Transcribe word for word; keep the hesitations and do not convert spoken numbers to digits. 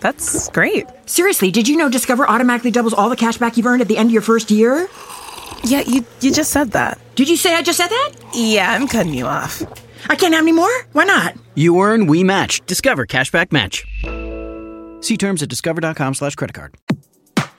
That's great. Seriously, did you know Discover automatically doubles all the cash back you've earned at the end of your first year? Yeah, you you just said that. Did you say I just said that? Yeah, I'm cutting you off. I can't have any more? Why not? You earn, we match. Discover Cashback Match. See terms at discover.com slash credit card.